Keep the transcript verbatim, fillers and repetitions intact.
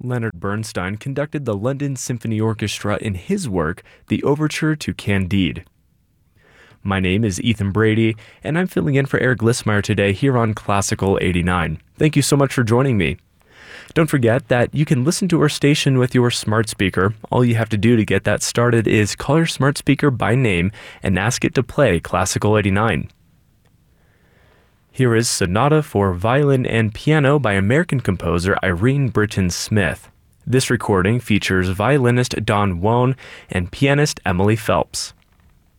Leonard Bernstein conducted the London Symphony Orchestra in his work, The Overture to Candide. My name is Ethan Brady, and I'm filling in for Eric Glissmeyer today here on Classical eighty-nine. Thank you so much for joining me. Don't forget that you can listen to our station with your smart speaker. All you have to do to get that started is call your smart speaker by name and ask it to play Classical eighty-nine. Here is Sonata for Violin and Piano by American composer Irene Britton Smith. This recording features violinist Don Wone and pianist Emily Phelps.